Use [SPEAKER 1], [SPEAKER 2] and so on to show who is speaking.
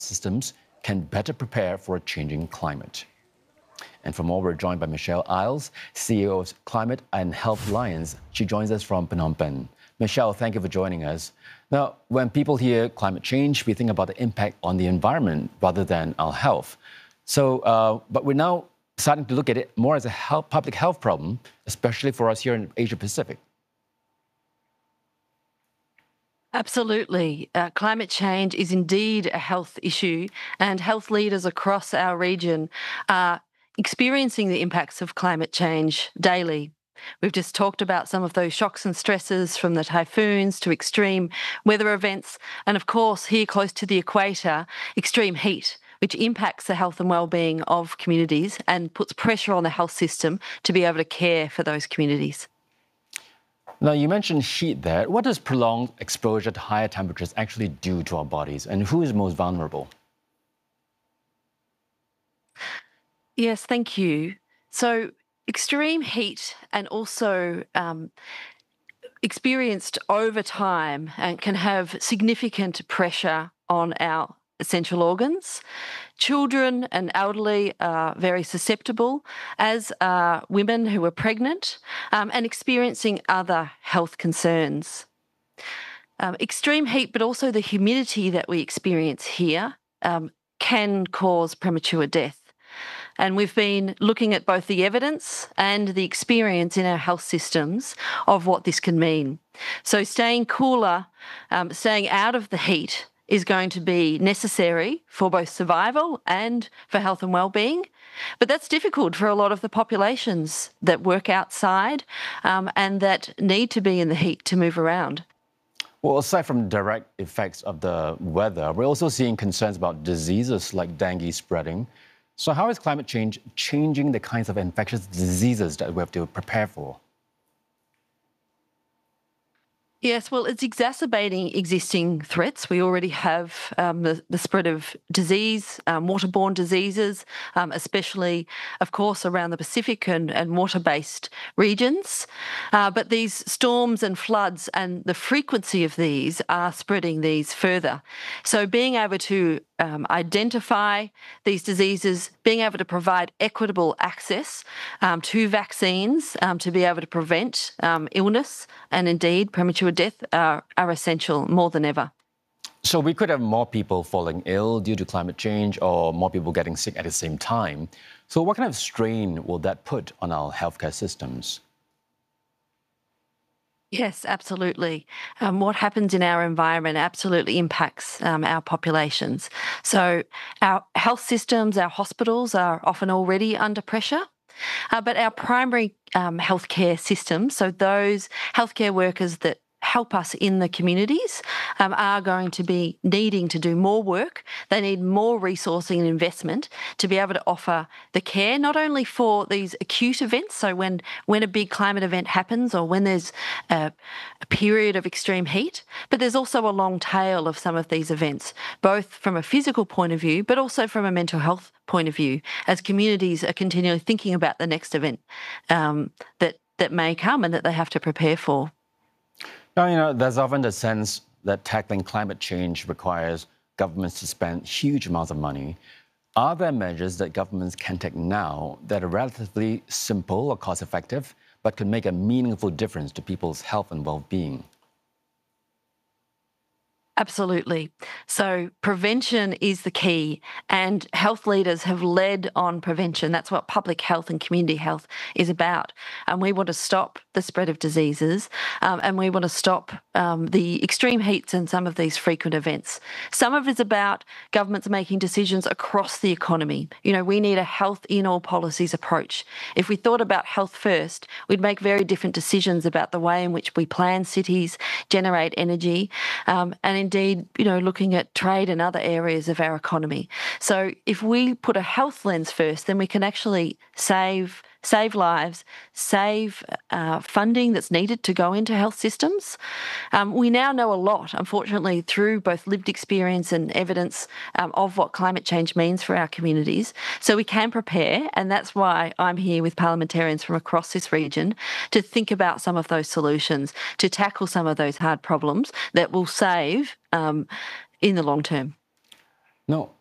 [SPEAKER 1] systems can better prepare for a changing climate. And for more, we're joined by Michelle Isles, CEO of Climate and Health Alliance. She joins us from Phnom Penh. Michelle, thank you for joining us. Now, when people hear climate change, we think about the impact on the environment rather than our health. But we're now starting to look at it more as a public health problem, especially for us here in Asia Pacific.
[SPEAKER 2] Absolutely. Climate change is indeed a health issue, and health leaders across our region are experiencing the impacts of climate change daily. We've just talked about some of those shocks and stresses, from the typhoons to extreme weather events, and of course, here close to the equator, extreme heat, which impacts the health and well-being of communities and puts pressure on the health system to be able to care for those communities.
[SPEAKER 1] Now, you mentioned heat there. What does prolonged exposure to higher temperatures actually do to our bodies, and who is most vulnerable?
[SPEAKER 2] Yes, thank you. So extreme heat and also experienced over time and can have significant pressure on our essential organs. Children and elderly are very susceptible, as are women who are pregnant and experiencing other health concerns. Extreme heat, but also the humidity that we experience here can cause premature death. And we've been looking at both the evidence and the experience in our health systems of what this can mean. So staying cooler, staying out of the heat is going to be necessary for both survival and for health and well-being. But that's difficult for a lot of the populations that work outside and that need to be in the heat to move around.
[SPEAKER 1] Well, aside from direct effects of the weather, we're also seeing concerns about diseases like dengue spreading. So how is climate change changing the kinds of infectious diseases that we have to prepare for?
[SPEAKER 2] Yes, well, it's exacerbating existing threats. We already have the spread of disease, waterborne diseases, especially, of course, around the Pacific and water-based regions. But these storms and floods and the frequency of these are spreading these further. So being able to identify these diseases, being able to provide equitable access to vaccines to be able to prevent illness and indeed premature death are essential more than ever.
[SPEAKER 1] So we could have more people falling ill due to climate change or more people getting sick at the same time. So what kind of strain will that put on our healthcare systems?
[SPEAKER 2] Yes, absolutely. What happens in our environment absolutely impacts our populations. So our health systems, our hospitals are often already under pressure. But our primary healthcare systems, so those healthcare workers that help us in the communities, are going to be needing to do more work. They need more resourcing and investment to be able to offer the care, not only for these acute events, so when a big climate event happens or when there's a period of extreme heat, but there's also a long tail of some of these events, both from a physical point of view, but also from a mental health point of view, as communities are continually thinking about the next event that may come and that they have to prepare for.
[SPEAKER 1] Now, there's often the sense that tackling climate change requires governments to spend huge amounts of money. Are there measures that governments can take now that are relatively simple or cost-effective, but could make a meaningful difference to people's health and well-being?
[SPEAKER 2] Absolutely. So prevention is the key, and health leaders have led on prevention. That's what public health and community health is about. And we want to stop the spread of diseases, and we want to stop the extreme heats and some of these frequent events. Some of it's about governments making decisions across the economy. You know, we need a health in all policies approach. If we thought about health first, we'd make very different decisions about the way in which we plan cities, generate energy, and indeed, you know, looking at trade and other areas of our economy. So if we put a health lens first, then we can actually save lives, save funding that's needed to go into health systems. We now know a lot, unfortunately, through both lived experience and evidence of what climate change means for our communities. So we can prepare, and that's why I'm here with parliamentarians from across this region to think about some of those solutions, to tackle some of those hard problems that will save in the long term.
[SPEAKER 1] No,